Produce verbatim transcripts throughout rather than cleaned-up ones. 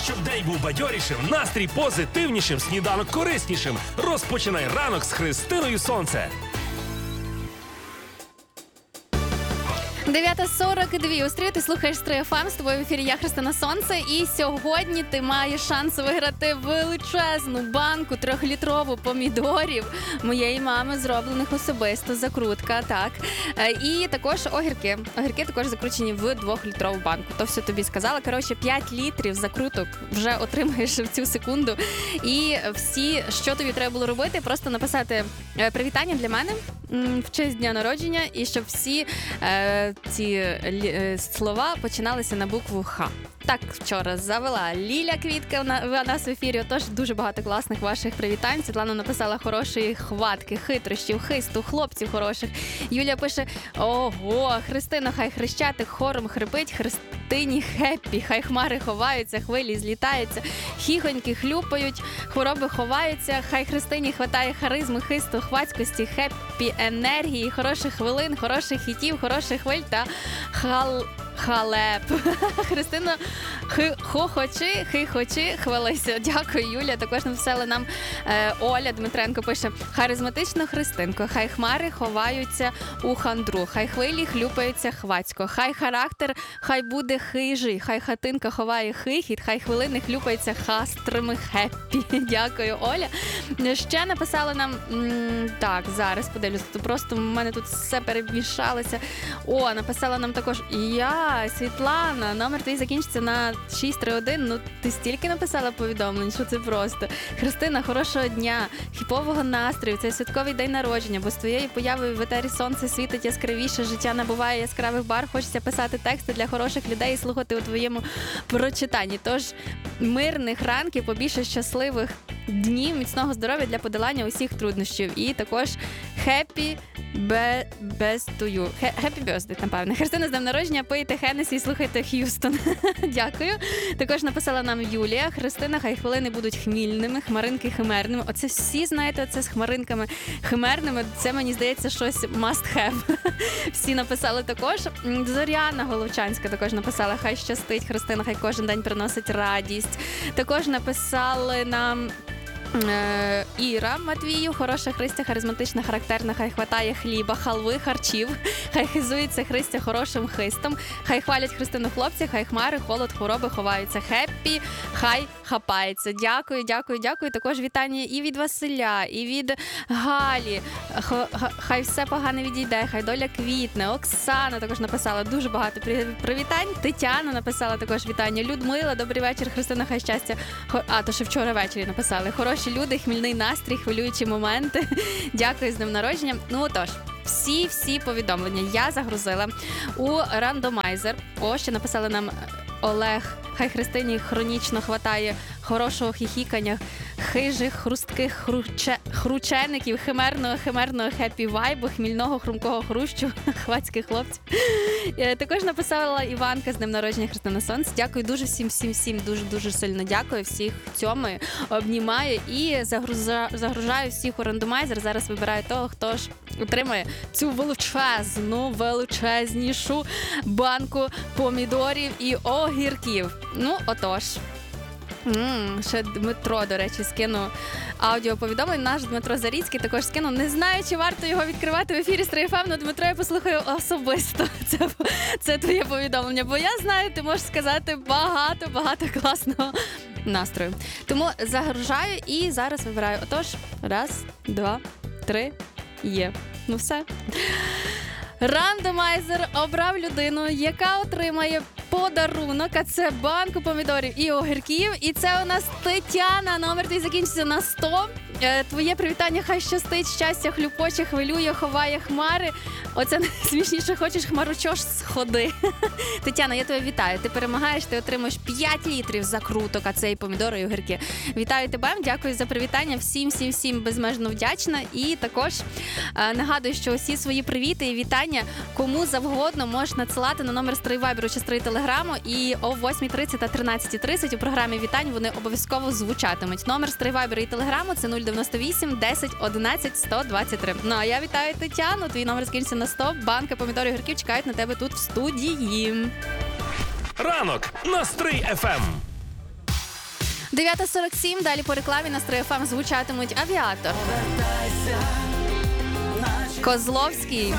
Щоб день був бадьорішим, настрій позитивнішим, сніданок кориснішим. Розпочинай ранок з Христиною Сонце. дев'ята сорок два. У стрію ти слухаєш Стрий еф ем, з тобою в ефірі я, Христина Сонце. І сьогодні ти маєш шанс виграти величезну банку трьохлітрову помідорів моєї мами, зроблених особисто, закрутка, так. І також огірки. Огірки також закручені в двохлітрову банку. То все тобі сказала. Коротше, п'ять літрів закруток вже отримаєш в цю секунду. І всі, що тобі треба було робити, просто написати привітання для мене в честь дня народження, і щоб всі е, ці е, слова починалися на букву Х. Так вчора завела Ліля Квітка в нас в ефірі, отож дуже багато класних ваших привітань. Світлана написала хорошої хватки, хитрощів, хисту, хлопців хороших. Юлія пише: ого, Христина, хай хрещатик хором хрипить, Христині хеппі, хай хмари ховаються, хвилі злітаються, хіхоньки хлюпають, хвороби ховаються, хай Христині хватає харизми, хисту, хвацькості, хеппі, енергії, хороших хвилин, хороших хітів, хороших хвиль та хал... халеп. Христина, хи, хохочи, хихочи, хвалися. Дякую, Юля. Також написала нам е, Оля Дмитренко, пише: харизматична Христинко, хай хмари ховаються у хандру, хай хвилі хлюпаються хвацько, хай характер, хай буде хижий, хай хатинка ховає хихіт, хай хвилини хлюпаються хастрими хеппі. Дякую, Оля. Ще написала нам, м, так, зараз подивлюся, то просто в мене тут все перемішалося. О, написала нам також я, Світлана, номер твій закінчиться на шість три один. Ну, ти стільки написала повідомлень, що це просто. Христина, хорошого дня, хіпового настрою, це святковий день народження, бо з твоєю появою в етері сонце світить яскравіше, життя набуває яскравих бар, хочеться писати тексти для хороших людей і слухати у твоєму прочитанні. Тож, мирних ранків, побільше щасливих днів, міцного здоров'я для подолання усіх труднощів. І також happy best to you. Happy birthday, напевне. Христина, з днем народження, пийте Хеннесі і слухайте Х'юстон. Дякую. Також написала нам Юлія: Христина, хай хвилини будуть хмільними, хмаринки химерними. Оце всі, знаєте, оце з хмаринками химерними. Це, мені здається, щось must have. Всі написали також. Зоряна Головчанська також написала: хай щастить, Христина, хай кожен день приносить радість. Також написали нам Е, Іра Матвію: хороша Христя, харизматична, характерна, хай хватає хліба, халви, харчів, хай хизується Христя хорошим хистом, хай хвалять Христину хлопці, хай хмари, холод, хвороби ховаються, хеппі, хай хапається. Дякую, дякую, дякую. Також вітання і від Василя, і від Галі. Хай все погане відійде, хай доля квітне. Оксана також написала дуже багато привітань. Тетяна написала також вітання. Людмила: добрий вечір, Христина, хай щастя. А, то ще вчора ввечері написали. Хороші люди, хмільний настрій, хвилюючі моменти. Дякую, з днем народження. Ну, отож, всі-всі повідомлення я загрузила у рандомайзер. О, ще написали нам Олег: хай Христині хронічно хватає хорошого хіхікання, хижих, хрустких хруче... хручеників, химерного, химерного хеппі-вайбу, хмільного, хрумкого хрущу, хвацьких хлопців. Також написала Іванка: з днем народження, Христина Сонце. Дякую дуже всім, всім, всім, дуже-дуже сильно дякую. Всіх цьомаю, обнімаю і загруза... загружаю всіх у рандомайзер. Зараз вибираю того, хто ж отримає цю величезну, величезнішу банку помідорів і огірків. Ну, отож. М-м, ще Дмитро, до речі, скинув аудіоповідомлень. Наш Дмитро Заріцький також скинув. Не знаю, чи варто його відкривати в ефірі Стрий еф ем, але Дмитро, я послухаю особисто це, це твоє повідомлення. Бо я знаю, ти можеш сказати багато-багато класного настрою. Тому загружаю і зараз вибираю. Отож, раз, два, три, є. Ну все. Рандомайзер обрав людину, яка отримає подарунок, а це банку помідорів і огірків. І це у нас Тетяна. Номер твій закінчиться на сто. Твоє привітання: хай щастить, щастя хлюпоче, хвилює, ховає хмари. Оце найсмішніше: хочеш хмару, чого ж сходи. Тетяна, я тебе вітаю. Ти перемагаєш, ти отримаєш п'ять літрів закруток, а це і помідори, і огірки. Вітаю тебе, дякую за привітання. Всім, всім, всім безмежно вдячна. І також е, нагадую, що усі свої привіти і вітання кому завгодно можеш надсилати на номер Стрий Вайберу чи Стрий Телеграму. І о восьмій тридцять та тринадцятій тридцять у програмі вітань вони обов'язково звучатимуть. Номер Стрий Вайберу і Телеграму – це нуль дев'яносто вісім десять одинадцять сто двадцять три. Ну, а я вітаю Тетяну. Твій номер закінчиться на сто. Банка помідорів і огірків чекають на тебе тут в студії. Ранок на Стрий еф ем. дев'ята сорок сім, далі по рекламі на Строй еф ем звучатимуть «Авіатор», Козловський,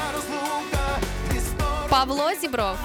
Павло Зібров.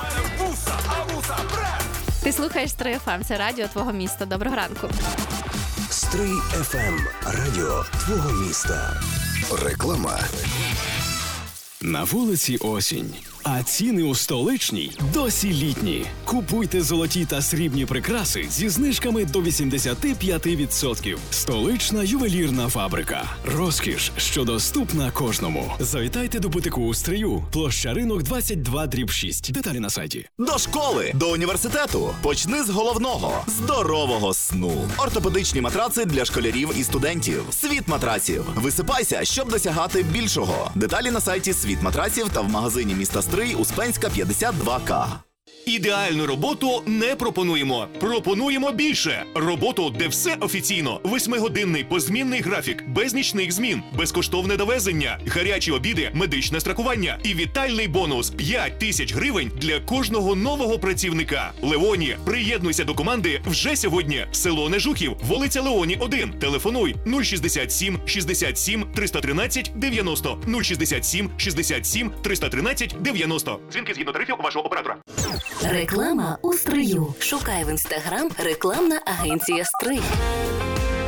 Ти слухаєш Строй еф ем, це радіо твого міста. Доброго ранку. Стрий еф ем – радіо твого міста. Реклама. На вулиці осінь, а ціни у столичній досі літні. Купуйте золоті та срібні прикраси зі знижками до вісімдесят п'ять відсотків. Столична ювелірна фабрика. Розкіш, що доступна кожному. Завітайте до бутику у Стрию. Площа Ринок двадцять два дріб шість. Деталі на сайті. До школи, до університету. Почни з головного – здорового сну. Ортопедичні матраци для школярів і студентів. Світ матраців. Висипайся, щоб досягати більшого. Деталі на сайті Світ матраців та в магазині міста Стрий Успенська п'ятдесят два ка. Ідеальну роботу не пропонуємо. Пропонуємо більше. Роботу, де все офіційно. Восьмигодинний позмінний графік, без нічних змін, безкоштовне довезення, гарячі обіди, медичне страхування і вітальний бонус – п'ять тисяч гривень для кожного нового працівника. Леоні, приєднуйся до команди вже сьогодні. Село Нежухів, вулиця Леоні, один. Телефонуй нуль шістдесят сім шістдесят сім триста тринадцять дев'яносто нуль шістдесят сім шістдесят сім триста тринадцять дев'яносто. Дзвінки згідно тарифів вашого оператора. Реклама у Стрию. Шукай в інстаграм рекламна агенція Стрий.